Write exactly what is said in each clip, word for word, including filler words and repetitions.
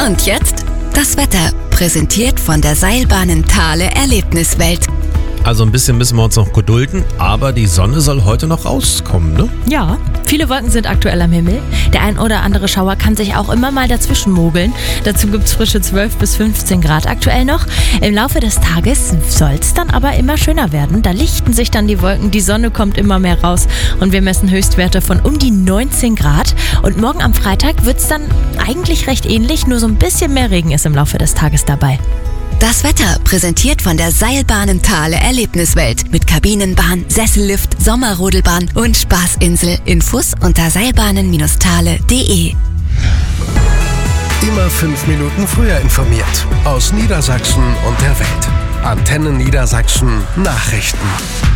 Und jetzt das Wetter, präsentiert von der Seilbahnen Thale Erlebniswelt. Also ein bisschen müssen wir uns noch gedulden, aber die Sonne soll heute noch rauskommen, ne? Ja, viele Wolken sind aktuell am Himmel. Der ein oder andere Schauer kann sich auch immer mal dazwischen mogeln. Dazu gibt es frische zwölf bis fünfzehn Grad aktuell noch. Im Laufe des Tages soll es dann aber immer schöner werden. Da lichten sich dann die Wolken, die Sonne kommt immer mehr raus und wir messen Höchstwerte von um die neunzehn Grad. Und morgen am Freitag wird es dann eigentlich recht ähnlich, nur so ein bisschen mehr Regen ist im Laufe des Tages dabei. Das Wetter, präsentiert von der Seilbahnen Thale Erlebniswelt mit Kabinenbahn, Sessellift, Sommerrodelbahn und Spaßinsel. Infos unter seilbahnen Bindestrich thale punkt de. Immer fünf Minuten früher informiert. Aus Niedersachsen und der Welt. Antenne Niedersachsen Nachrichten.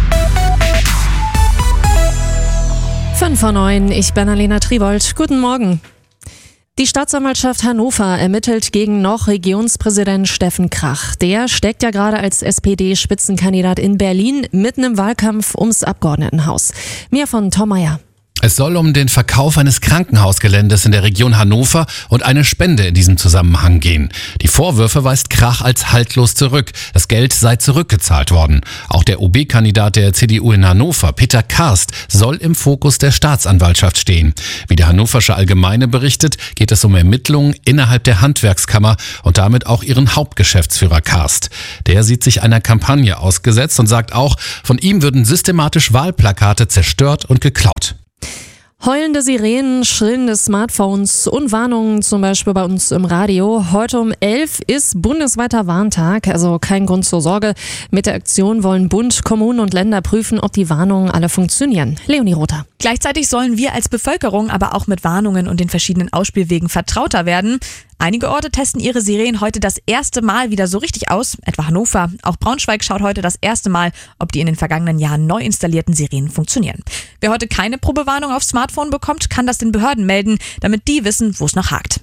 fünf vor neun, ich bin Alena Tribold. Guten Morgen. Die Staatsanwaltschaft Hannover ermittelt gegen noch Regionspräsident Steffen Krach. Der steckt ja gerade als S P D-Spitzenkandidat in Berlin mitten im Wahlkampf ums Abgeordnetenhaus. Mehr von Tom Meyer. Es soll um den Verkauf eines Krankenhausgeländes in der Region Hannover und eine Spende in diesem Zusammenhang gehen. Die Vorwürfe weist Krach als haltlos zurück. Das Geld sei zurückgezahlt worden. Auch der O B-Kandidat der C D U in Hannover, Peter Karst, soll im Fokus der Staatsanwaltschaft stehen. Wie der Hannoversche Allgemeine berichtet, geht es um Ermittlungen innerhalb der Handwerkskammer und damit auch ihren Hauptgeschäftsführer Karst. Der sieht sich einer Kampagne ausgesetzt und sagt auch, von ihm würden systematisch Wahlplakate zerstört und geklaut. Heulende Sirenen, schrillende Smartphones und Warnungen, zum Beispiel bei uns im Radio. Heute um elf ist bundesweiter Warntag, also kein Grund zur Sorge. Mit der Aktion wollen Bund, Kommunen und Länder prüfen, ob die Warnungen alle funktionieren. Leonie Rother. Gleichzeitig sollen wir als Bevölkerung aber auch mit Warnungen und den verschiedenen Ausspielwegen vertrauter werden. Einige Orte testen ihre Sirenen heute das erste Mal wieder so richtig aus, etwa Hannover. Auch Braunschweig schaut heute das erste Mal, ob die in den vergangenen Jahren neu installierten Sirenen funktionieren. Wer heute keine Probewarnung aufs Smartphone bekommt, kann das den Behörden melden, damit die wissen, wo es noch hakt.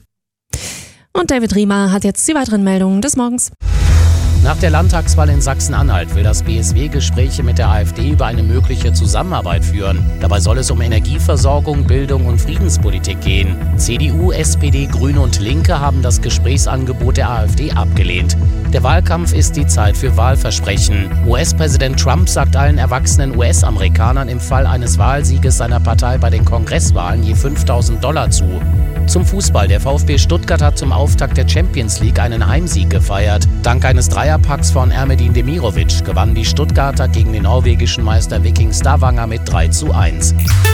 Und David Riemer hat jetzt die weiteren Meldungen des Morgens. Nach der Landtagswahl in Sachsen-Anhalt will das B S W Gespräche mit der AfD über eine mögliche Zusammenarbeit führen. Dabei soll es um Energieversorgung, Bildung und Friedenspolitik gehen. C D U, S P D, Grüne und Linke haben das Gesprächsangebot der AfD abgelehnt. Der Wahlkampf ist die Zeit für Wahlversprechen. U S-Präsident Trump sagt allen erwachsenen U S-Amerikanern im Fall eines Wahlsieges seiner Partei bei den Kongresswahlen je fünftausend Dollar zu. Zum Fußball. Der VfB Stuttgart hat zum Auftakt der Champions League einen Heimsieg gefeiert. Dank eines Dreierpacks von Ermedin Demirovic gewannen die Stuttgarter gegen den norwegischen Meister Viking Stavanger mit drei zu eins.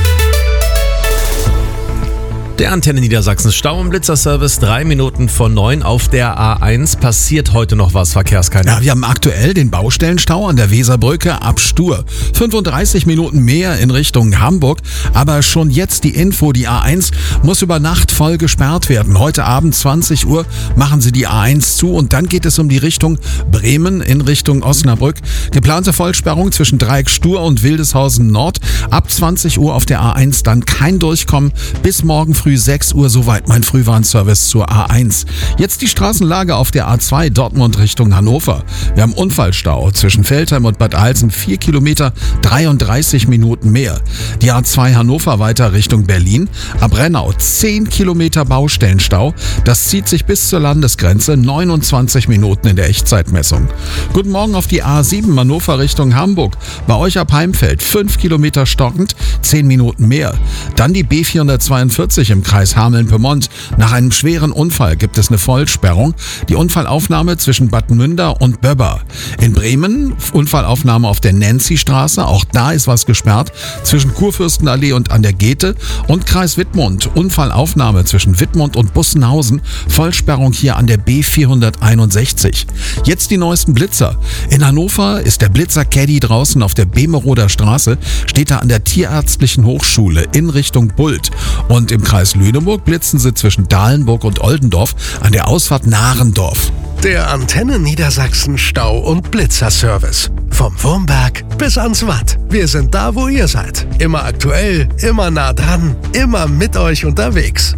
Der Antenne Niedersachsen Stau- und Blitzerservice, drei Minuten vor neun auf der A eins. Passiert heute noch was, Verkehrskeimer? Ja, wir haben aktuell den Baustellenstau an der Weserbrücke ab Stur. fünfunddreißig Minuten mehr in Richtung Hamburg. Aber schon jetzt die Info, die A eins muss über Nacht voll gesperrt werden. Heute Abend zwanzig Uhr machen sie die A eins zu und dann geht es um die Richtung Bremen in Richtung Osnabrück. Geplante Vollsperrung zwischen Dreieck Stur und Wildeshausen Nord. Ab zwanzig Uhr auf der A eins dann kein Durchkommen bis morgen früh sechs Uhr, soweit mein Frühwarnservice zur A eins. Jetzt die Straßenlage auf der A zwei Dortmund Richtung Hannover. Wir haben Unfallstau zwischen Veltheim und Bad Alsen, vier Kilometer, dreiunddreißig Minuten mehr. Die A zwei Hannover weiter Richtung Berlin. Ab Rennau zehn Kilometer Baustellenstau. Das zieht sich bis zur Landesgrenze, neunundzwanzig Minuten in der Echtzeitmessung. Guten Morgen auf die A sieben Hannover Richtung Hamburg. Bei euch ab Heimfeld fünf Kilometer stockend, zehn Minuten mehr. Dann die B vierhundertzweiundvierzig im Kreis Hameln-Pyrmont. Nach einem schweren Unfall gibt es eine Vollsperrung. Die Unfallaufnahme zwischen Bad Münder und Böber. In Bremen Unfallaufnahme auf der Nancy-Straße. Auch da ist was gesperrt zwischen Kurfürstenallee und an der Goethe. Und Kreis Wittmund Unfallaufnahme zwischen Wittmund und Bussenhausen. Vollsperrung hier an der B vierhunderteinundsechzig. Jetzt die neuesten Blitzer. In Hannover ist der Blitzer Caddy draußen auf der Bemeroder Straße. Steht da an der Tierärztlichen Hochschule in Richtung Bult. Und im Kreis Lüneburg blitzen sie zwischen Dahlenburg und Oldendorf an der Ausfahrt Nahrendorf. Der Antenne Niedersachsen Stau- und Blitzerservice. Vom Wurmberg bis ans Watt. Wir sind da, wo ihr seid. Immer aktuell, immer nah dran, immer mit euch unterwegs.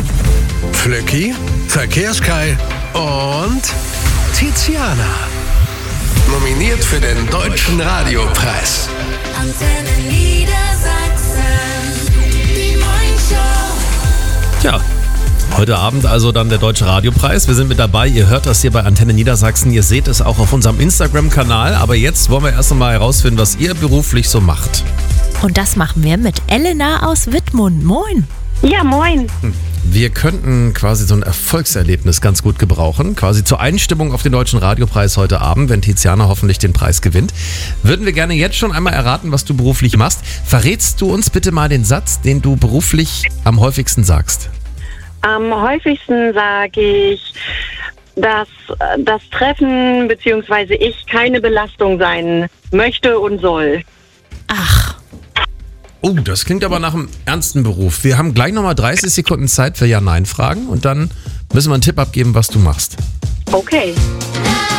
Flöcki, Verkehrskai und Tiziana. Nominiert für den Deutschen Radiopreis. Antenne Niedersachsen. Die Morning Show. Tja, Heute Abend also dann der Deutsche Radiopreis. Wir sind mit dabei. Ihr hört das hier bei Antenne Niedersachsen. Ihr seht es auch auf unserem Instagram-Kanal. Aber jetzt wollen wir erst einmal herausfinden, was ihr beruflich so macht. Und das machen wir mit Elena aus Wittmund. Moin. Ja, moin. Wir könnten quasi so ein Erfolgserlebnis ganz gut gebrauchen. Quasi zur Einstimmung auf den Deutschen Radiopreis heute Abend, wenn Tiziana hoffentlich den Preis gewinnt. Würden wir gerne jetzt schon einmal erraten, was du beruflich machst. Verrätst du uns bitte mal den Satz, den du beruflich am häufigsten sagst? Am häufigsten sage ich, dass das Treffen bzw. ich keine Belastung sein möchte und soll. Ach. Oh, das klingt aber nach einem ernsten Beruf. Wir haben gleich nochmal dreißig Sekunden Zeit für Ja-Nein-Fragen und dann müssen wir einen Tipp abgeben, was du machst. Okay.